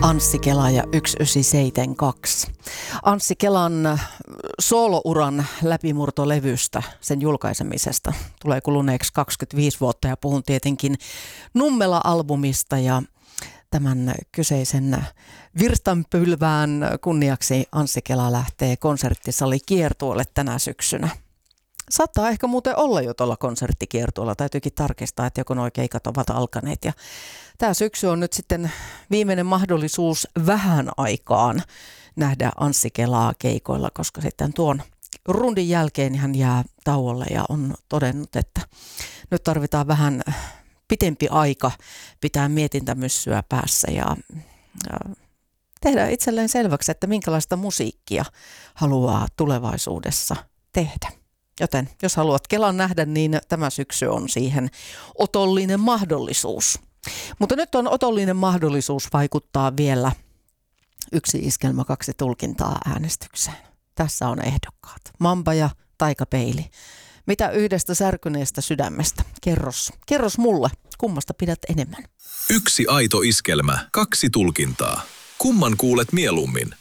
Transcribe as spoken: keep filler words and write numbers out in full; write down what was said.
Anssi Kela ja yksi yhdeksän seitsemän kaksi. Anssi Kelan soolouran läpimurtolevystä, sen julkaisemisesta, tulee kuluneeksi kaksikymmentäviisi vuotta ja puhun tietenkin Nummela-albumista ja tämän kyseisen virstanpylvään kunniaksi Anssi Kela lähtee konserttisali kiertueelle tänä syksynä. Saattaa ehkä muuten olla jo tuolla konserttikiertueella. Täytyykin tarkistaa, että joko nuo keikat ovat alkaneet. Ja tämä syksy on nyt sitten viimeinen mahdollisuus vähän aikaan nähdä Anssi Kelaa keikoilla, koska sitten tuon rundin jälkeen hän jää tauolle ja on todennut, että nyt tarvitaan vähän pitempi aika pitää mietintämyssyä päässä ja, ja tehdä itselleen selväksi, että minkälaista musiikkia haluaa tulevaisuudessa tehdä. Joten jos haluat Kelan nähdä, niin tämä syksy on siihen otollinen mahdollisuus. Mutta nyt on otollinen mahdollisuus vaikuttaa vielä yksi iskelmä, kaksi tulkintaa äänestykseen. Tässä on ehdokkaat. Mamba ja Taikapeili. Mitä yhdestä särkyneestä sydämestä? Kerros, kerros mulle, kummasta pidät enemmän? Yksi aito iskelmä, kaksi tulkintaa. Kumman kuulet mieluummin?